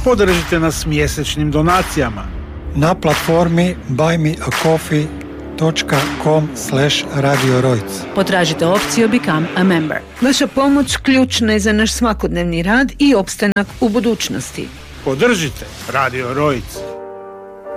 Podržite nas mjesečnim donacijama na platformi buymeacoffee.com/Radio Rojc. Potražite opciju Become a Member. Vaša pomoć ključna je za naš svakodnevni rad i opstanak u budućnosti. podržite Radio Rojc.